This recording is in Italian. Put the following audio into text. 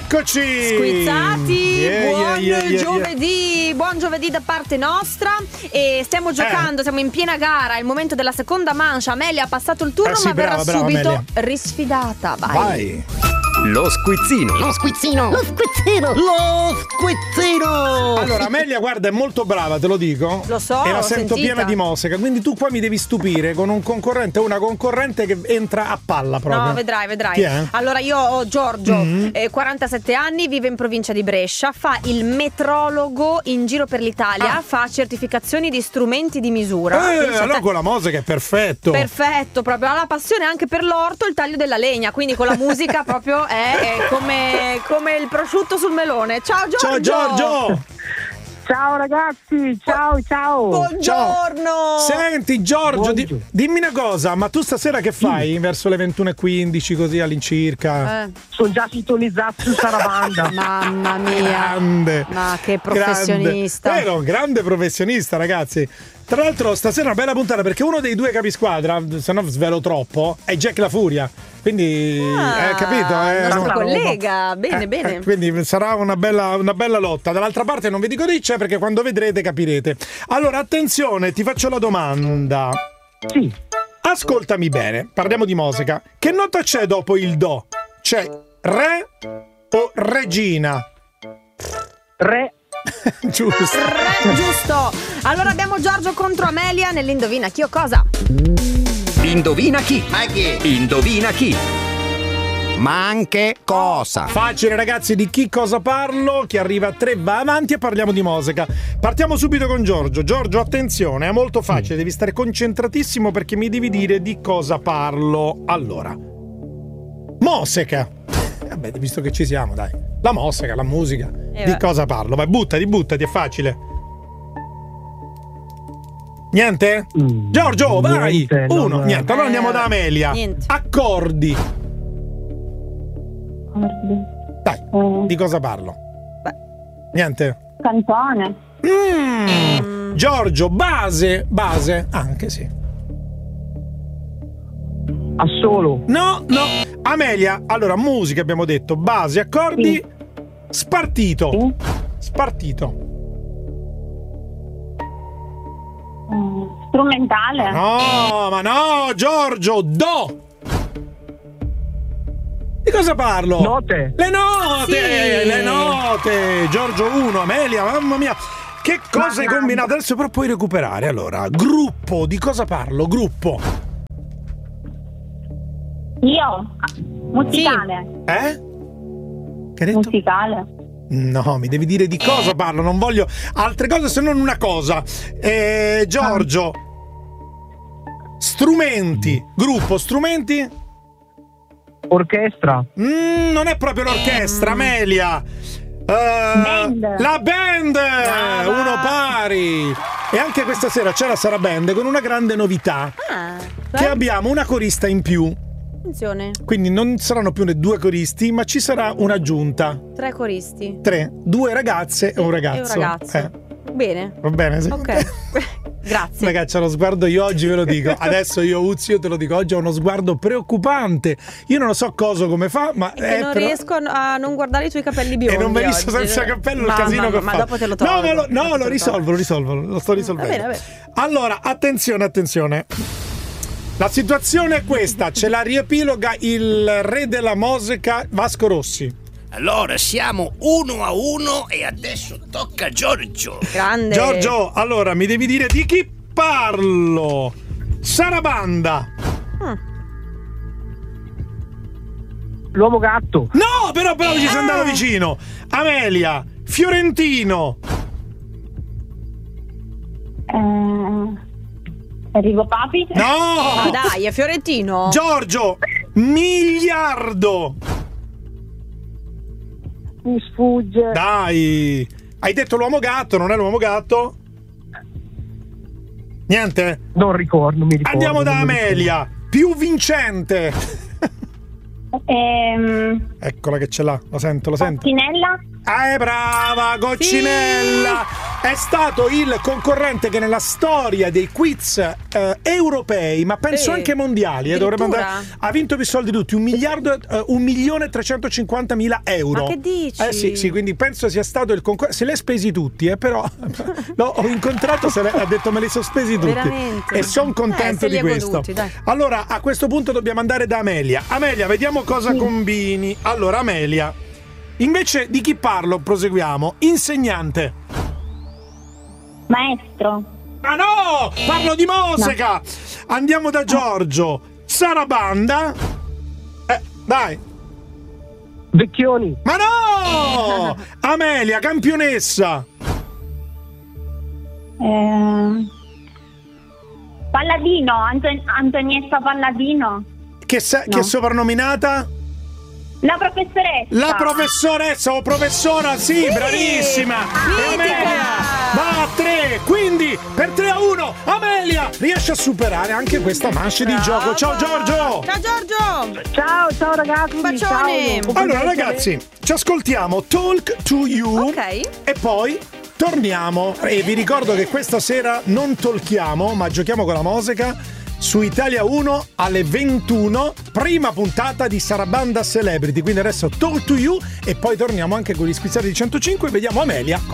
Eccoci! Squizzati, buon giovedì da parte nostra. E stiamo giocando, siamo in piena gara, è il momento della seconda mancia. Amelia ha passato il turno, sì, ma verrà brava, subito Amelia. risfidata. Vai. Lo squizzino. Allora, Amelia, guarda, è molto brava, te lo dico. Lo so, e la l'ho sento sentita. piena di mosca. Quindi tu qua mi devi stupire con un concorrente o una concorrente che entra a palla proprio. No, vedrai. Chi è? Allora, io ho Giorgio, 47 anni, vive in provincia di Brescia, fa il metrologo in giro per l'Italia, fa certificazioni di strumenti di misura. Allora con la musica è perfetto. Perfetto, proprio ha la passione anche per l'orto, il taglio della legna, quindi con la musica proprio è come il prosciutto sul melone. Ciao Giorgio! Ciao Giorgio! Ciao ragazzi, ciao. Buongiorno! Senti Giorgio, Buongiorno. dimmi una cosa, ma tu stasera che fai? Verso le 21:15 così all'incirca? Sono già sintonizzato su Sarabanda. Mamma mia! Grande! Ma che professionista! Vero, grande professionista, ragazzi. Tra l'altro stasera è una bella puntata perché uno dei due capisquadra, se no svelo troppo, è Jack La Furia. Quindi, capito? Il nostro collega, bene. Quindi sarà una bella lotta. Dall'altra parte non vi dico di c'è perché quando vedrete capirete. Allora, attenzione, ti faccio la domanda. Sì. Ascoltami bene, parliamo di musica. Che nota c'è dopo il do? C'è re o regina? Re. Giusto. Giusto. Allora abbiamo Giorgio contro Amelia nell'Indovina chi o cosa. Indovina chi? Indovina chi? Ma anche cosa? Facile ragazzi, di chi cosa parlo? Chi arriva a 3 va avanti e parliamo di musica. Partiamo subito con Giorgio. Giorgio, attenzione, è molto facile, devi stare concentratissimo perché mi devi dire di cosa parlo. Allora, musica. Vabbè, visto che ci siamo, dai. La musica, la musica. Di cosa parlo? Vai, buttati, è facile. Niente? Giorgio, vai! Niente, Uno, niente. Allora andiamo da Amelia. Niente. Accordi. Dai, di cosa parlo? Beh. Niente? Cantone. Giorgio, base. Anche sì. Assolo. No. Amelia, allora, musica abbiamo detto, base, accordi, Sì. Spartito. Sì. Spartito. Strumentale. No, ma no, Giorgio, do. Di cosa parlo? Note. Le note, Sì. le note. Giorgio 1, Amelia, mamma mia. Che cosa hai combinato? Adesso però puoi recuperare. Allora, gruppo, di cosa parlo? Gruppo. Io. Musicale. Che hai detto? Musicale. No, mi devi dire di cosa parlo, non voglio altre cose se non una cosa. Giorgio. Strumenti. Gruppo, strumenti? Orchestra. Non è proprio l'orchestra, Amelia. Band. La band. Brava. Uno pari. E anche questa sera c'è la Saraband con una grande novità. Che abbiamo una corista in più. Attenzione. Quindi non saranno più le 2 coristi, ma ci sarà un'aggiunta. 3 coristi. 3, 2 ragazze e un ragazzo. E un ragazzo. Bene. Va bene, sì. Ok. Grazie. Ragazzi, ho lo sguardo, io oggi ve lo dico. Adesso io te lo dico, oggi ho uno sguardo preoccupante. Io non lo so cosa come fa, ma Che non riesco a non guardare i tuoi capelli biondi. e non mi hai visto oggi. senza cappello il casino che ho ma fatto. dopo te lo tolgo. No, lo risolvo, lo sto risolvendo. Va bene. Allora, attenzione. La situazione è questa, ce la riepiloga il re della musica Vasco Rossi. Allora siamo 1-1 e adesso tocca a Giorgio. Grande. Giorgio, allora mi devi dire di chi parlo. Sarabanda. L'uomo gatto. No, però ci sei andato vicino. Amelia, Fiorentino. Enrico Papi. No! Dai, è Fiorentino. Giorgio, Miliardo. Mi sfugge. Dai. Hai detto l'uomo gatto, non è l'uomo gatto? Niente? Non mi ricordo. Andiamo da Amelia. Più vincente. Eccola che ce l'ha. Lo sento. Coccinella. Brava, Goccinella. è stato il concorrente che nella storia dei quiz europei, ma penso anche mondiali, dovrebbe andare, ha vinto più soldi di tutti, 1.350.000 euro. Ma che dici? Sì, quindi penso sia stato il concorrente. Se li ha spesi tutti, però ho incontrato, ha detto me li sono spesi tutti. Veramente? E sono contento di questo. Goduti, dai. Allora, a questo punto dobbiamo andare da Amelia. Amelia, vediamo cosa combini. Allora, Amelia, invece di chi parlo, proseguiamo. Insegnante. Maestro. Ma no! Parlo di Mosca! No. Andiamo da Giorgio. Sarabanda. Dai. Vecchioni. Ma no! Amelia, campionessa. Palladino, Antonietta Palladino. Che è soprannominata? La professoressa. La professoressa o professora, sì, bravissima. E Amelia va a 3, quindi per 3-1 Amelia riesce a superare anche questa manche di gioco. Ciao Giorgio. Ciao Giorgio. Ciao ragazzi. Un bacione. Ciao. Allora ragazzi, ci ascoltiamo Talk to You. Ok. E poi torniamo. E vi ricordo che questa sera non talkiamo, ma giochiamo con la musica. Su Italia 1 alle 21, prima puntata di Sarabanda Celebrity. Quindi adesso Talk to You e poi torniamo anche con gli squizzati di 105 e vediamo Amelia